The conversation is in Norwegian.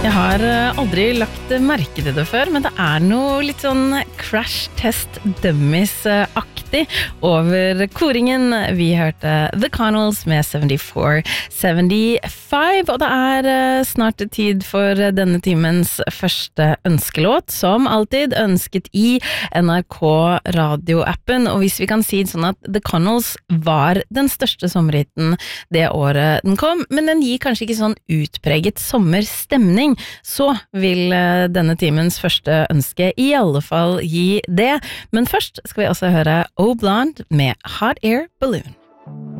Jeg har aldri lagt merke til det før, men det noe litt sånn Crash Test Dummies-aktig over koringen. Vi hørte The Connells med 74-75, og det snart tid for denne timens første ønskelåt, som alltid ønsket i NRK radioappen. Og hvis vi kan si sånn at The Connells var den største sommerhiten det året den kom, men den gir kanskje ikke sånn utpreget sommerstemning, så vil denne timens første ønske i alle fall gi det. Men først skal vi også høre O Blonde med Hot Air Balloon.